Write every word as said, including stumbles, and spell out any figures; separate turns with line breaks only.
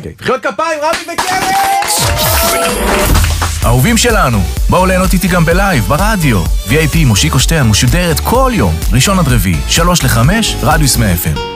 אוקיי. מחיאות כפיים, רבי וקרן!
אהובים שלנו, בואו ליהנות איתי גם בלייב, ברדיו. וי איי פי מושיקו שטרן משודרת כל יום, ראשון עד רביעי, שלוש לחמש, רדיוס מאה אף אם.